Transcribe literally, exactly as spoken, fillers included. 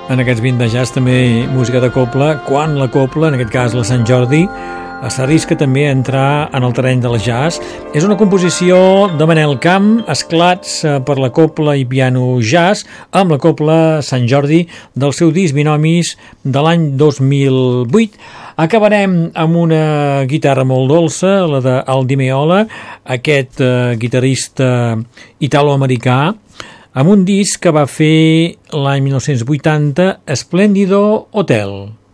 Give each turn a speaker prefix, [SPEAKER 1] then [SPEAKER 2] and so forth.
[SPEAKER 1] En aquests vint de jazz també música de cobla, quan la cobla, en aquest cas la Sant Jordi, s'arrisca també a entrar en el terreny del jazz. És una composició de Manel Camp, esclats per la cobla i piano jazz, amb la cobla Sant Jordi del seu disc Binomis de l'any dos mil vuit. Acabarem amb una guitarra molt dolça, la d'Aldi Meola, aquest eh, guitarrista italoamericà, amb un disc que va fer l'any mil nou-cents vuitanta, Splendido Hotel.